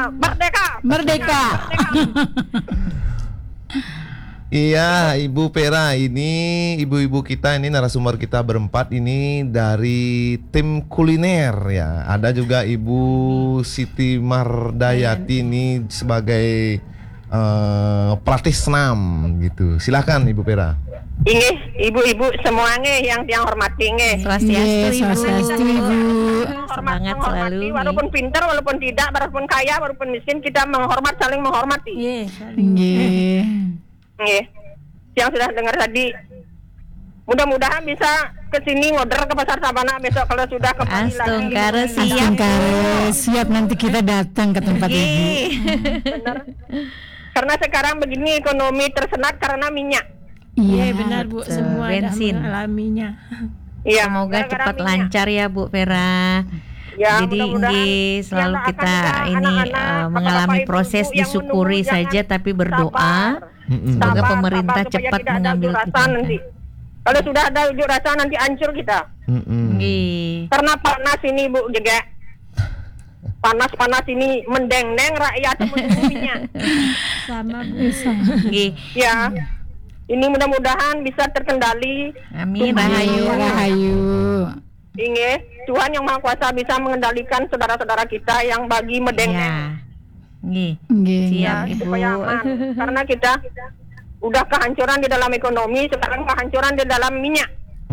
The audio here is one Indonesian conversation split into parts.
Merdeka. Merdeka. Iya, Ibu Vera, ini ibu-ibu kita ini narasumber kita berempat ini dari tim kuliner ya. Ada juga Ibu Siti Mardayati ini sebagai pelatih senam gitu. Silakan Ibu Vera. Inge, ibu-ibu semuanya yang hormati nge. Swastiastu Ibu. Semangat selalu. Walaupun pintar, walaupun tidak, walaupun kaya, walaupun miskin, kita saling menghormati. Yang sudah dengar tadi, mudah-mudahan bisa ke sini ngoder ke Pasar Sabana besok kalau sudah kembali lagi. Siap nanti kita datang ke tempat Ibu. Benar. Karena sekarang begini ekonomi tersenat karena minyak. Iya benar Bu, semua bensin alaminya. Iya, semoga cepat lancar ya Bu Vera. Ya, jadi selalu kita mengalami proses disyukuri saja tapi berdoa semoga pemerintah cepat mengambil kita. Nanti. Kalau sudah ada unjuk rasa nanti hancur kita. Karena panas ini Bu juga. Panas ini mendeng-deng rakyat menunggunya. Sama bisa. Ya. Ini mudah-mudahan bisa terkendali. Amin. Rahayu. Inge, Tuhan yang Maha Kuasa bisa mengendalikan saudara-saudara kita yang bagi mendeng-deng. Siap Ibu. Supaya aman. Karena kita udah kehancuran di dalam ekonomi, sekarang kehancuran di dalam minyak.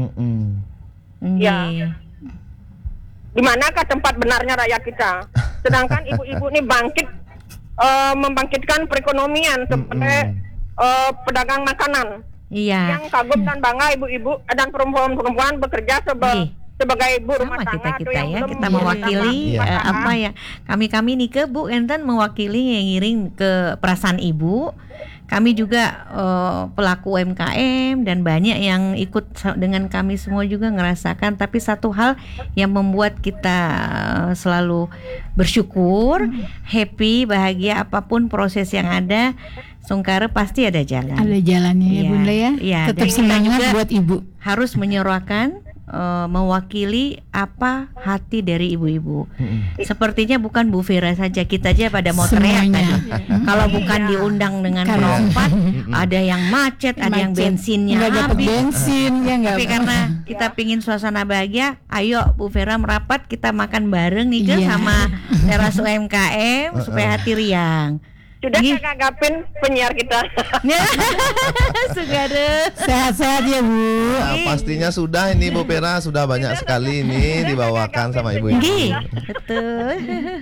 Ya. Di manakah tempat benarnya rakyat kita? Sedangkan ibu-ibu ini membangkitkan perekonomian seperti pedagang makanan. Iya. Yang kagum dan bangga ibu-ibu dan perempuan-perempuan bekerja sebagai ibu rumah tangga. Kita mewakili apa ya? Kami nih ke Bu enten mewakili yang ngiring ke perasaan Ibu. Kami juga pelaku UMKM dan banyak yang ikut dengan kami semua juga ngerasakan. Tapi satu hal yang membuat kita selalu bersyukur, happy, bahagia apapun proses yang ada, Sungkara pasti ada jalan. Ada jalannya ya Bunda ya. Tetap semangat buat Ibu. Harus menyuarakan mewakili apa hati dari ibu-ibu. Sepertinya bukan Bu Vera saja, kita aja pada mau teriak tadi. Kalau bukan diundang dengan perompat, ada yang macet, ada yang bensinnya habis. Tapi karena kita pingin suasana bahagia, ayo Bu Vera merapat, kita makan bareng nih sama teras UMKM supaya hati riang. Sudah kagapin penyiar kita. Sugada. Sehat-sehat ya Bu. Nah, pastinya sudah ini Bu Vera, sudah banyak sekali ini dibawakan sama ibu-ibu. Betul.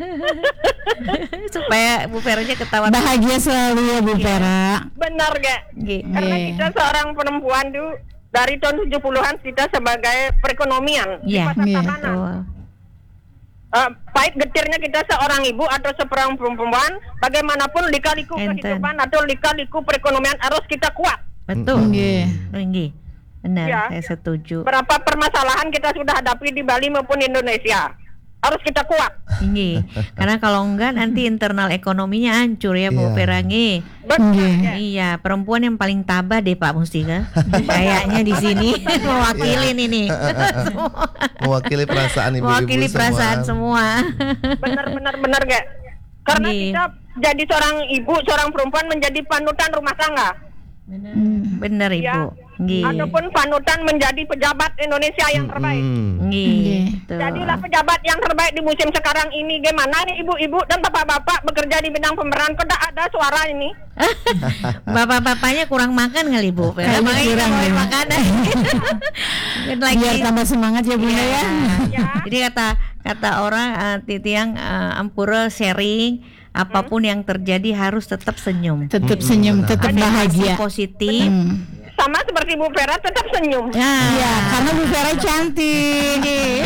Supaya Bu Veranya ketawa. Bahagia selalu ya Bu Vera. Benar gak? Karena kita seorang perempuan dari tahun 70-an kita sebagai perekonomian di pasar Sabana. Pahit getirnya kita seorang ibu atau seorang perempuan, bagaimanapun lika-liku kehidupan atau lika-liku perekonomian harus kita kuat. Betul. Benar, saya setuju. Berapa permasalahan kita sudah hadapi di Bali maupun Indonesia, harus kita kuat. Karena kalau enggak nanti internal ekonominya hancur ya Bu Vera. Iya, perempuan yang paling tabah deh Pak Mustika. Kayaknya di sini mewakili ini. Mewakili perasaan ibu-ibu mewakili perasaan semua. Benar gak? Karena kita jadi seorang ibu, seorang perempuan menjadi panutan rumah tangga. Benar Ibu. Ataupun panutan menjadi pejabat Indonesia yang terbaik. Jadilah pejabat yang terbaik di musim sekarang ini. Gimana nih ibu-ibu dan bapak-bapak bekerja di bidang pemerintahan, kok tidak ada suara ini? Bapak-bapaknya kurang makan kali Bu. Kurang makanan. Biar tambah semangat ya Bunda ya. Jadi kata orang Titiang Ampura sharing, apapun yang terjadi harus tetap senyum. Tetap senyum, tetap bahagia. Positif. Sama seperti Bu Vera, tetap senyum. Iya, karena Bu Vera cantik.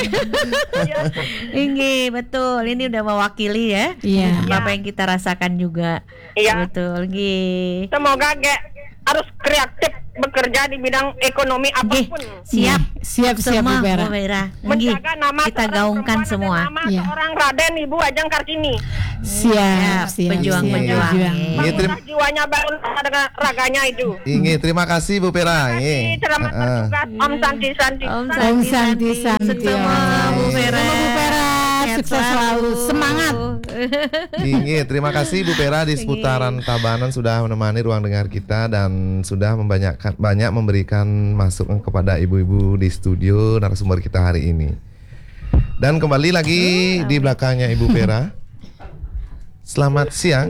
Betul. Ini udah mewakili ya. Apa yang kita rasakan juga. Betul. Semoga harus kreatif bekerja di bidang ekonomi apapun. Siap Bu Vera. Menjaga nama kita gaungkan semua. Nama seorang Raden Ibu Ajeng Kartini. Siap. Pejuang-pejuang. Jiwanya bangun raganya itu. Terima kasih Bu Vera. Selamat bertugas. Om Santi. Om Santi. Sama Bu Vera. sukses selalu. Semangat. Ingat, terima kasih Bu Pera di seputaran Tabanan sudah menemani ruang dengar kita dan sudah banyak memberikan masukan kepada ibu-ibu di studio narasumber kita hari ini. Dan kembali lagi di belakangnya Ibu Pera. Selamat siang.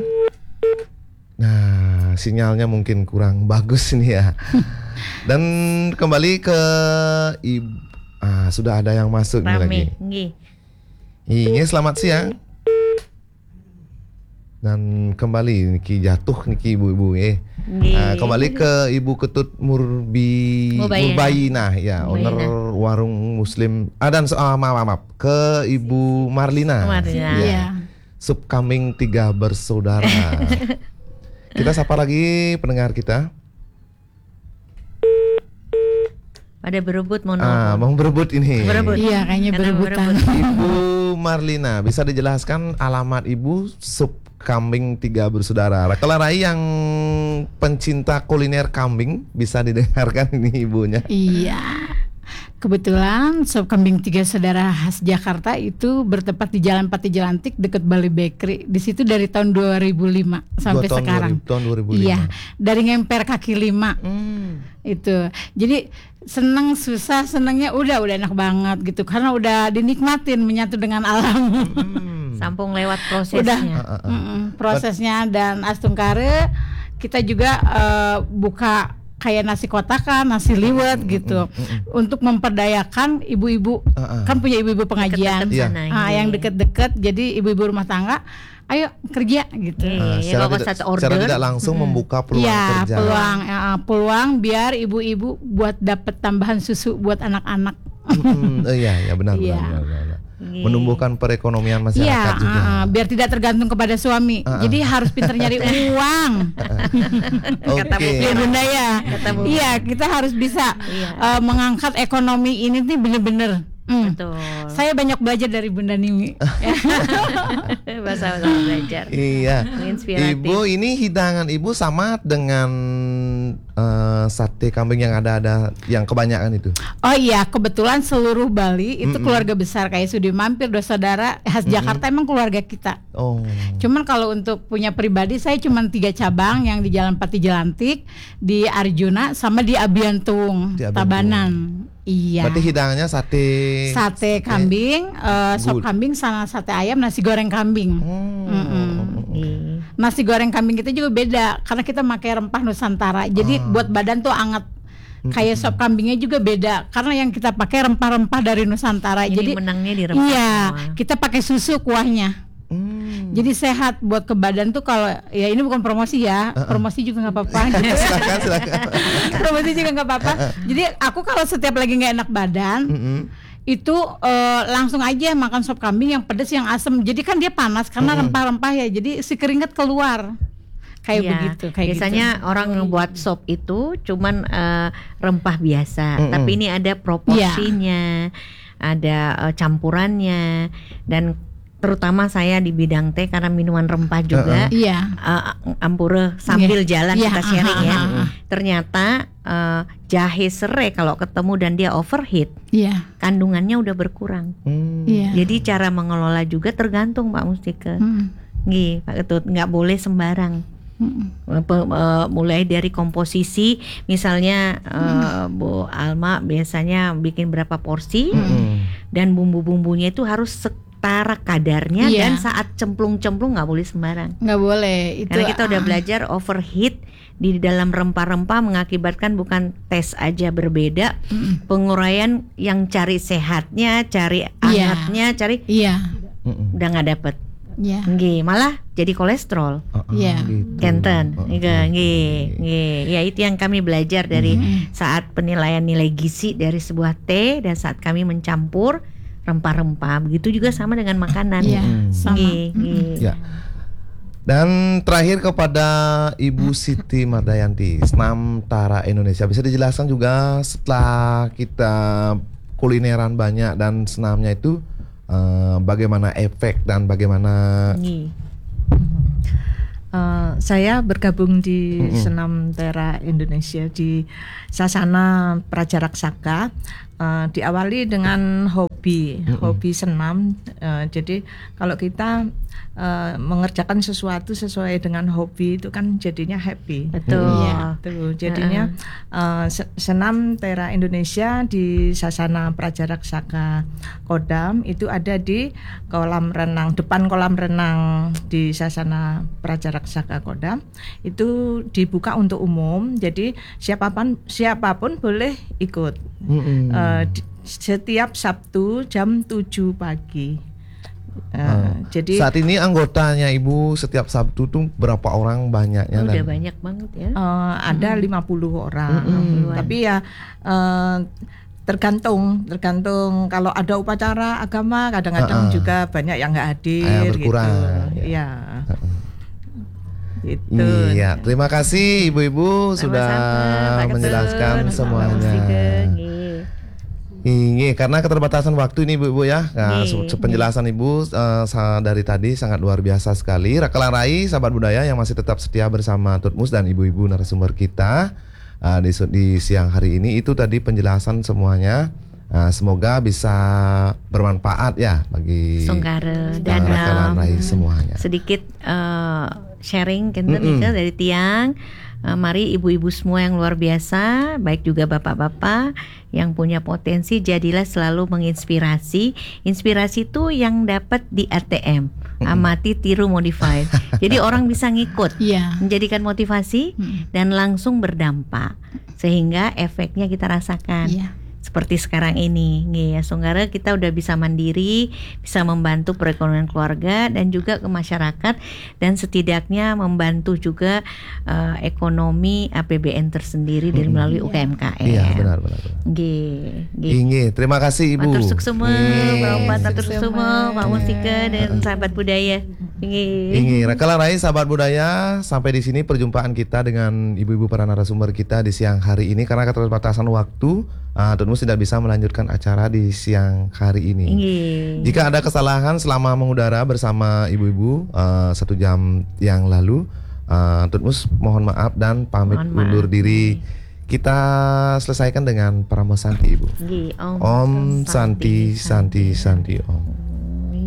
Nah, sinyalnya mungkin kurang bagus nih ya. Dan kembali ke Ibu. Sudah ada yang masuk nih lagi. Iya, selamat siang. Dan kembali Niki jatuh Niki ibu-ibu kembali ke Ibu Ketut Murbayinah ya, owner warung Muslim. Dan maaf ke Ibu Marlina. Ya. Sup kambing 3 bersaudara. Kita sapa lagi pendengar kita. Pada berebut mau berebut ini. Iya, kayaknya berebutan. Ibu Marlina, bisa dijelaskan alamat Ibu Sup Kambing 3 Bersaudara? Kelarai yang pencinta kuliner kambing bisa didengarkan ini ibunya. Iya. Kebetulan Sop Kambing 3 Saudara khas Jakarta itu bertempat di Jalan Pati Jelantik dekat Bali Bakery. Di situ dari tahun 2005 sampai sekarang. Tahun 2005. Iya, dari ngemper kaki 5. Itu. Jadi seneng susah, senengnya udah enak banget gitu karena udah dinikmatin menyatu dengan alam. Sampung lewat prosesnya. Prosesnya dan astungkare kita juga buka kayak nasi kotakan, nasi liwet gitu, untuk memperdayakan ibu-ibu. Kan punya ibu-ibu pengajian, yang deket-deket, jadi ibu-ibu rumah tangga, ayo kerja gitu. Secara tidak langsung membuka peluang kerja. Peluang biar ibu-ibu buat dapat tambahan susu buat anak-anak. Iya, benar. Menumbuhkan perekonomian masyarakat juga. Biar tidak tergantung kepada suami. Jadi harus pintar nyari uang. Oke. Ya Bunda ya. Iya, kita harus bisa mengangkat ekonomi ini nih bener-bener. Betul. Saya banyak belajar dari Bunda Nimi. Sama-sama belajar. Iya. Inspiratif. Ibu, ini hidangan Ibu sama dengan sate kambing yang ada yang kebanyakan itu. Oh iya, kebetulan seluruh Bali itu keluarga besar kayak Sudi Mampir, 2 saudara khas Jakarta emang keluarga kita. Cuman kalau untuk punya pribadi saya cuma 3 cabang yang di Jalan Pati Jelantik, di Arjuna sama di Abiantung, Tabanan. Iya. Berarti hidangannya sate kambing, sop kambing sama sate ayam, nasi goreng kambing. Nasi goreng kambing kita juga beda karena kita pakai rempah Nusantara. Jadi buat badan tuh anget. Kayak sop kambingnya juga beda karena yang kita pakai rempah-rempah dari Nusantara. Jadi menangnya di rempah. Iya, kita pakai susu kuahnya. Jadi sehat buat ke badan tuh. Kalau ya ini bukan promosi ya, promosi juga nggak apa-apa. Gitu. Silakan. Promosi juga nggak apa-apa. Jadi aku kalau setiap lagi nggak enak badan, itu langsung aja makan sop kambing yang pedas, yang asam. Jadi kan dia panas karena rempah-rempah ya. Jadi si keringat keluar. Kayak begitu. Biasanya orang ngebuat sop itu cuman rempah biasa, tapi ini ada proporsinya, ada campurannya, dan terutama saya di bidang teh karena minuman rempah juga. Ampure sambil jalan kita sharing ya. Ternyata jahe serai kalau ketemu dan dia overheat, kandungannya udah berkurang. Jadi cara mengelola juga tergantung Pak Mustika. Pak Ketut, nggak boleh sembarang. Mulai dari komposisi, misalnya Bu Alma biasanya bikin berapa porsi, dan bumbu-bumbunya itu harus setara kadarnya, dan saat cemplung-cemplung nggak boleh sembarang. Nggak boleh. Karena kita udah belajar overheat di dalam rempah-rempah mengakibatkan bukan tes aja berbeda, penguraian yang cari sehatnya, cari hangatnya, cari udah nggak dapet. Malah jadi kolesterol. Kenten. Ya itu yang kami belajar dari saat penilaian nilai gizi dari sebuah teh dan saat kami mencampur rempah-rempah. Begitu juga sama dengan makanan. Dan terakhir kepada Ibu Siti Mardayanti, Senam Tara Indonesia, bisa dijelaskan juga setelah kita kulineran banyak dan senamnya itu bagaimana efek dan bagaimana saya bergabung di Senam Tera Indonesia di Sasana Praja Raksaka. diawali dengan hobi senam. Jadi kalau kita mengerjakan sesuatu sesuai dengan hobi itu kan jadinya happy. Betul. Tuh, jadinya senam Tera Indonesia di Sasana Prajaraksaka Kodam itu ada di kolam renang, depan kolam renang di Sasana Prajaraksaka Kodam. Itu dibuka untuk umum. Jadi siapapun boleh ikut. Setiap Sabtu jam 7 pagi. Jadi saat ini anggotanya Ibu setiap Sabtu tuh berapa orang banyaknya? Udah banyak banget ya. Ada 50 orang. Tapi ya tergantung kalau ada upacara agama kadang-kadang juga banyak yang nggak hadir berkurang, gitu. Ya. Gitu. Iya, terima kasih ibu-ibu sudah menjelaskan semuanya. Iya, karena keterbatasan waktu ini ibu-ibu ya. Nah, penjelasan ibu dari tadi sangat luar biasa sekali. Rakelarai sahabat budaya yang masih tetap setia bersama Tutmus dan ibu-ibu narasumber kita di siang hari ini, itu tadi penjelasan semuanya. Semoga bisa bermanfaat ya bagi Songgara dan Rakelarai semuanya. Sedikit sharing dari Tiang. Mari ibu-ibu semua yang luar biasa, baik juga bapak-bapak yang punya potensi, jadilah selalu menginspirasi. Inspirasi itu yang dapat di ATM, amati, tiru, modify. Jadi orang bisa ngikut, menjadikan motivasi dan langsung berdampak, sehingga efeknya kita rasakan. Seperti sekarang ini, ya Songgara, kita udah bisa mandiri, bisa membantu perekonomian keluarga dan juga ke masyarakat, dan setidaknya membantu juga ekonomi APBN tersendiri dari melalui UKMKM. Iya, benar. Terima kasih Ibu. Matur suksema, matur suksema, Pak Mustika dan sahabat budaya. Rakelarai sahabat budaya, sampai di sini perjumpaan kita dengan ibu-ibu para narasumber kita di siang hari ini karena keterbatasan waktu. Tutmus tidak bisa melanjutkan acara di siang hari ini. Jika ada kesalahan selama mengudara bersama ibu-ibu 1 jam yang lalu, Tutmus mohon maaf dan pamit undur diri. Kita selesaikan dengan Paramo Santi Ibu. Om Santi Santi Santi Om.